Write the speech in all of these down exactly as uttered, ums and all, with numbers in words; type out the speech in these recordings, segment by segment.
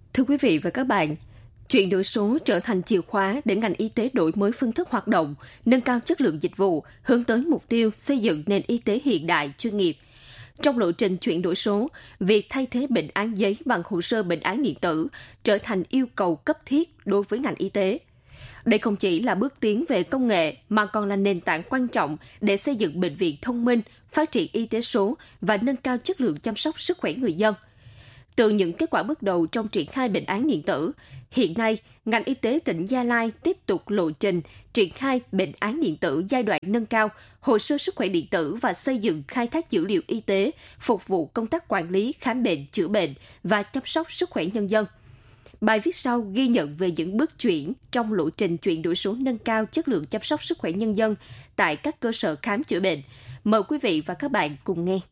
Thưa quý vị và các bạn, chuyển đổi số trở thành chìa khóa để ngành y tế đổi mới phương thức hoạt động, nâng cao chất lượng dịch vụ, hướng tới mục tiêu xây dựng nền y tế hiện đại, chuyên nghiệp. Trong lộ trình chuyển đổi số, việc thay thế bệnh án giấy bằng hồ sơ bệnh án điện tử trở thành yêu cầu cấp thiết đối với ngành y tế. Đây không chỉ là bước tiến về công nghệ mà còn là nền tảng quan trọng để xây dựng bệnh viện thông minh, phát triển y tế số và nâng cao chất lượng chăm sóc sức khỏe người dân. Từ những kết quả bước đầu trong triển khai bệnh án điện tử, hiện nay, ngành y tế tỉnh Gia Lai tiếp tục lộ trình triển khai bệnh án điện tử giai đoạn nâng cao, hồ sơ sức khỏe điện tử và xây dựng khai thác dữ liệu y tế, phục vụ công tác quản lý, khám bệnh, chữa bệnh và chăm sóc sức khỏe nhân dân. Bài viết sau ghi nhận về những bước chuyển trong lộ trình chuyển đổi số nâng cao chất lượng chăm sóc sức khỏe nhân dân tại các cơ sở khám chữa bệnh. Mời quý vị và các bạn cùng nghe.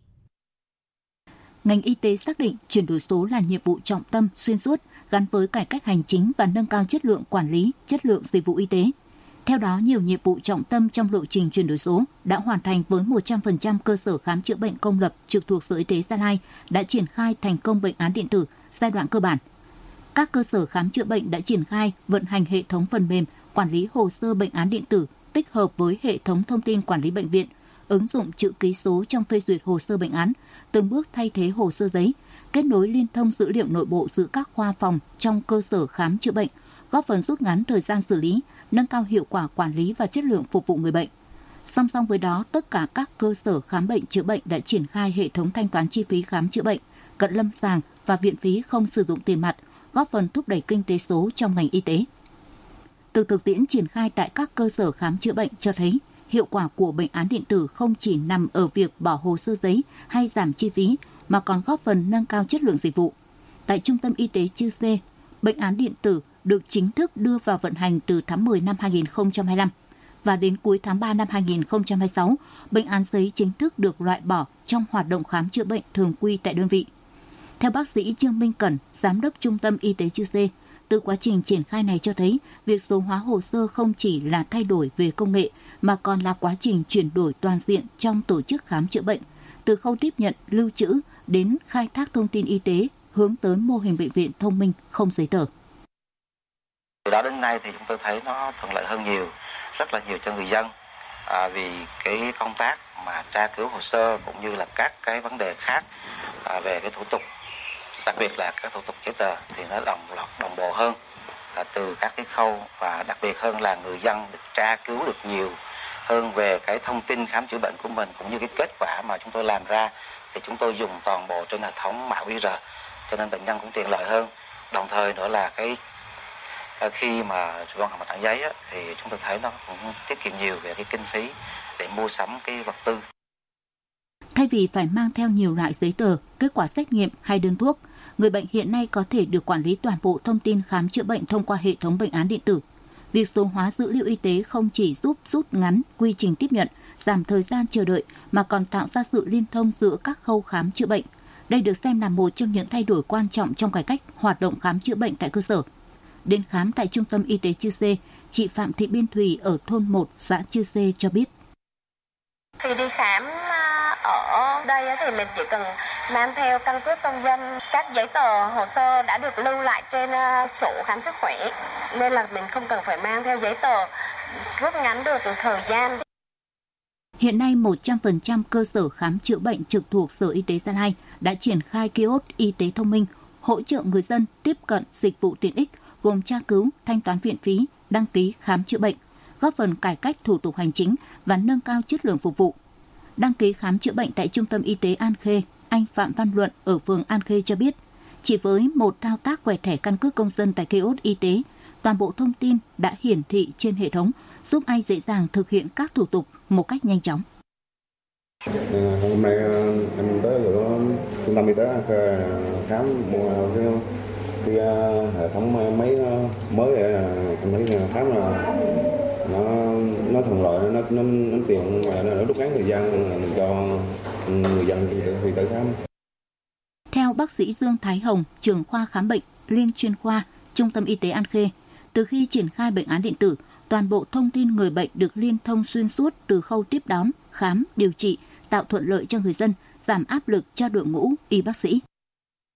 Ngành y tế xác định chuyển đổi số là nhiệm vụ trọng tâm xuyên suốt gắn với cải cách hành chính và nâng cao chất lượng quản lý, chất lượng dịch vụ y tế. Theo đó, nhiều nhiệm vụ trọng tâm trong lộ trình chuyển đổi số đã hoàn thành với một trăm phần trăm cơ sở khám chữa bệnh công lập trực thuộc Sở Y tế Gia Lai đã triển khai thành công bệnh án điện tử giai đoạn cơ bản. Các cơ sở khám chữa bệnh đã triển khai vận hành hệ thống phần mềm quản lý hồ sơ bệnh án điện tử tích hợp với hệ thống thông tin quản lý bệnh viện, ứng dụng chữ ký số trong phê duyệt hồ sơ bệnh án, từng bước thay thế hồ sơ giấy, kết nối liên thông dữ liệu nội bộ giữa các khoa phòng trong cơ sở khám chữa bệnh, góp phần rút ngắn thời gian xử lý, nâng cao hiệu quả quản lý và chất lượng phục vụ người bệnh. Song song với đó, tất cả các cơ sở khám bệnh chữa bệnh đã triển khai hệ thống thanh toán chi phí khám chữa bệnh, cận lâm sàng và viện phí không sử dụng tiền mặt, góp phần thúc đẩy kinh tế số trong ngành y tế. Từ thực tiễn triển khai tại các cơ sở khám chữa bệnh cho thấy, hiệu quả của bệnh án điện tử không chỉ nằm ở việc bỏ hồ sơ giấy hay giảm chi phí, mà còn góp phần nâng cao chất lượng dịch vụ. Tại Trung tâm Y tế Chư Sê, bệnh án điện tử được chính thức đưa vào vận hành từ tháng mười năm hai nghìn không trăm hai mươi lăm và đến cuối tháng ba năm hai nghìn không trăm hai mươi sáu, bệnh án giấy chính thức được loại bỏ trong hoạt động khám chữa bệnh thường quy tại đơn vị. Theo bác sĩ Trương Minh Cẩn, Giám đốc Trung tâm Y tế Chư Sê, từ quá trình triển khai này cho thấy việc số hóa hồ sơ không chỉ là thay đổi về công nghệ mà còn là quá trình chuyển đổi toàn diện trong tổ chức khám chữa bệnh, từ khâu tiếp nhận, lưu trữ đến khai thác thông tin y tế, hướng tới mô hình bệnh viện thông minh không giấy tờ. Từ đó đến nay thì chúng tôi thấy nó thuận lợi hơn nhiều, rất là nhiều cho người dân, à, vì cái công tác mà tra cứu hồ sơ cũng như là các cái vấn đề khác à, về cái thủ tục, đặc biệt là các thủ tục giấy tờ thì nó đồng loạt đồng bộ hơn à, từ các cái khâu, và đặc biệt hơn là người dân được tra cứu được nhiều hơn về cái thông tin khám chữa bệnh của mình, cũng như cái kết quả mà chúng tôi làm ra thì chúng tôi dùng toàn bộ trên hệ thống mã quy rờ, cho nên bệnh nhân cũng tiện lợi hơn. Đồng thời nữa là cái khi mà sử dụng bằng tảng giấy á, thì chúng tôi thấy nó cũng tiết kiệm nhiều về cái kinh phí để mua sắm cái vật tư. Thay vì phải mang theo nhiều loại giấy tờ, kết quả xét nghiệm hay đơn thuốc, người bệnh hiện nay có thể được quản lý toàn bộ thông tin khám chữa bệnh thông qua hệ thống bệnh án điện tử. Việc số hóa dữ liệu y tế không chỉ giúp rút ngắn quy trình tiếp nhận, giảm thời gian chờ đợi, mà còn tạo ra sự liên thông giữa các khâu khám chữa bệnh. Đây được xem là một trong những thay đổi quan trọng trong cải cách hoạt động khám chữa bệnh tại cơ sở. Đến khám tại Trung tâm Y tế Chư Sê, chị Phạm Thị Biên Thùy ở thôn một, xã Chư Sê cho biết. Khi đi khám ở đây thì mình chỉ cần mang theo căn cước công dân, các giấy tờ hồ sơ đã được lưu lại trên sổ khám sức khỏe, nên là mình không cần phải mang theo giấy tờ, rút ngắn được thời gian. Hiện nay, một trăm phần trăm cơ sở khám chữa bệnh trực thuộc Sở Y tế Gia Lai đã triển khai kiosk y tế thông minh, hỗ trợ người dân tiếp cận dịch vụ tiện ích gồm tra cứu, thanh toán viện phí, đăng ký khám chữa bệnh, góp phần cải cách thủ tục hành chính và nâng cao chất lượng phục vụ. Đăng ký khám chữa bệnh tại Trung tâm Y tế An Khê, anh Phạm Văn Luận ở phường An Khê cho biết, chỉ với một thao tác quẹt thẻ căn cước công dân tại kiosk y tế, toàn bộ thông tin đã hiển thị trên hệ thống, giúp anh dễ dàng thực hiện các thủ tục một cách nhanh chóng. Hôm nay em tới chỗ Trung tâm Y tế An Khê khám mua cái, cái hệ thống máy mới để em thấy khám là nó nó thuận lợi, nó nó, nó tiện và nó rút ngắn thời gian cho người dân khi tới khám. Theo bác sĩ Dương Thái Hồng, trưởng khoa khám bệnh liên chuyên khoa Trung tâm Y tế An Khê, từ khi triển khai bệnh án điện tử, toàn bộ thông tin người bệnh được liên thông xuyên suốt từ khâu tiếp đón, khám, điều trị, tạo thuận lợi cho người dân, giảm áp lực cho đội ngũ y bác sĩ.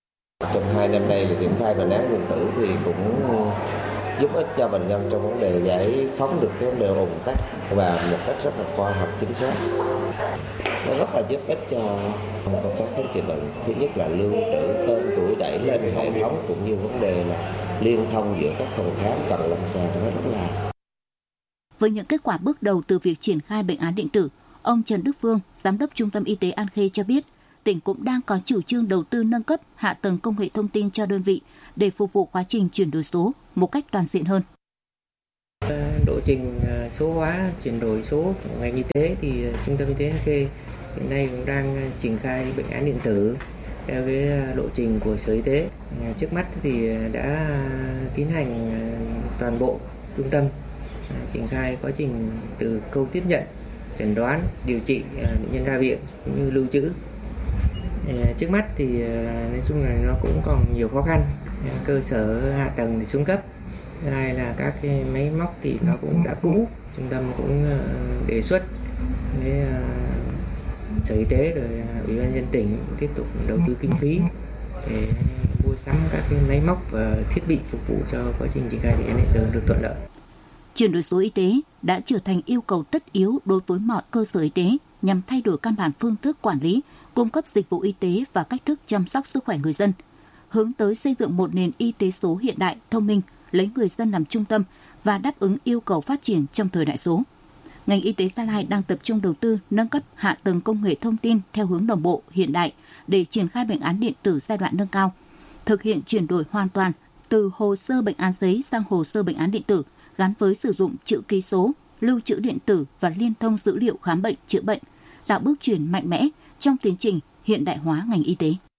Trong hai năm nay là triển khai bệnh án điện tử thì cũng giúp ích cho bệnh nhân trong vấn đề giải phóng được cái vấn đề ùn tắc và một cách rất là khoa học chính xác. Nó rất là giúp ích cho công tác khám chữa bệnh. Thứ nhất là lưu trữ tên tuổi đẩy lên hệ thống, cũng như vấn đề là liên thông giữa các phòng khám cận lâm sàng nó rất là. Với những kết quả bước đầu từ việc triển khai bệnh án điện tử, ông Trần Đức Phương, Giám đốc Trung tâm Y tế An Khê cho biết, tỉnh cũng đang có chủ trương đầu tư nâng cấp hạ tầng công nghệ thông tin cho đơn vị để phục vụ quá trình chuyển đổi số một cách toàn diện hơn. Lộ trình số hóa, chuyển đổi số của ngành y tế thì Trung tâm Y tế An Khê hiện nay cũng đang triển khai bệnh án điện tử theo cái lộ trình của Sở Y tế. Trước mắt thì đã tiến hành toàn bộ trung tâm triển khai quá trình từ khâu tiếp nhận, chẩn đoán, điều trị bệnh nhân ra viện cũng như lưu trữ. Trước mắt thì nói chung là nó cũng còn nhiều khó khăn, cơ sở hạ tầng thì xuống cấp, hai là các cái máy móc thì nó cũng đã cũ. Trung tâm cũng đề xuất với Sở Y tế rồi Ủy ban nhân dân tỉnh tiếp tục đầu tư kinh phí để mua sắm các cái máy móc và thiết bị phục vụ cho quá trình triển khai bệnh án điện tử được thuận lợi. Chuyển đổi số y tế đã trở thành yêu cầu tất yếu đối với mọi cơ sở y tế nhằm thay đổi căn bản phương thức quản lý, cung cấp dịch vụ y tế và cách thức chăm sóc sức khỏe người dân, hướng tới xây dựng một nền y tế số hiện đại, thông minh, lấy người dân làm trung tâm và đáp ứng yêu cầu phát triển trong thời đại số. Ngành y tế Gia Lai đang tập trung đầu tư nâng cấp hạ tầng công nghệ thông tin theo hướng đồng bộ, hiện đại để triển khai bệnh án điện tử giai đoạn nâng cao, thực hiện chuyển đổi hoàn toàn từ hồ sơ bệnh án giấy sang hồ sơ bệnh án điện tử gắn với sử dụng chữ ký số, lưu trữ điện tử và liên thông dữ liệu khám bệnh chữa bệnh, tạo bước chuyển mạnh mẽ trong tiến trình hiện đại hóa ngành y tế.